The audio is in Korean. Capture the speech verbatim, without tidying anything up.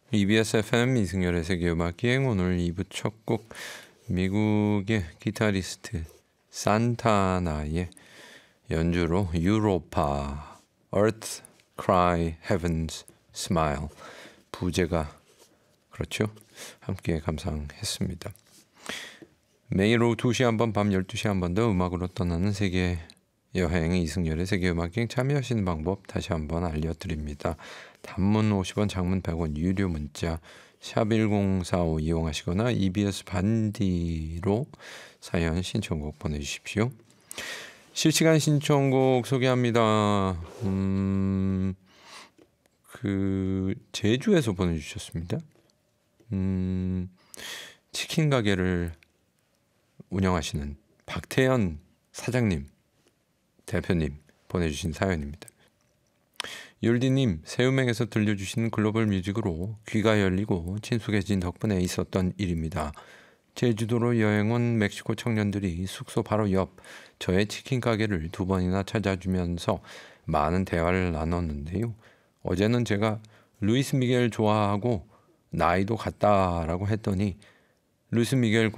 이비에스 에프엠 이승열의 세계음악기행 오늘 이 부 첫 곡 미국의 기타리스트 산타나의 연주로 유로파 Earth Cry Heavens Smile 부제가 그렇죠. 함께 감상했습니다. 매일 오후 두 시에 한 번, 밤 열두 시에 한 번 더 음악으로 떠나는 세계 여행 이승열의 세계음악기행 참여하시는 방법 다시 한번 알려드립니다. 단문 오십 원, 장문 백 원, 유료 문자 샵 일공사오 이용하시거나 이비에스 반디로 사연 신청곡 보내주십시오. 실시간 신청곡 소개합니다. 음, 그 제주에서 보내주셨습니다. 음, 치킨 가게를 운영하시는 박태연 사장님, 대표님 보내주신 사연입니다. 율디님, 새우맹에서 들려주시는 글로벌 뮤직으로 귀가 열리고 친숙해진 덕분에 있었던 일입니다. 제주도로 여행 온 멕시코 청년들이 숙소 바로 옆 저의 치킨 가게를 두 번이나 찾아주면서 많은 대화를 나눴는데요. 어제는 제가 루이스 미겔 좋아하고 나이도 같다라고 했더니 루이스 미겔